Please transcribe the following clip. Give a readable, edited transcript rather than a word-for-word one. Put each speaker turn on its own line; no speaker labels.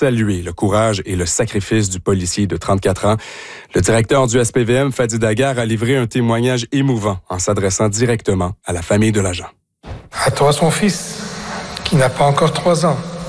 salué le courage et le sacrifice du policier de 34 ans. Le directeur du SPVM, Fadi Daguerre, a livré un témoignage émouvant en s'adressant directement à la famille de l'agent.
À toi, son fils, qui n'a pas encore 3 ans.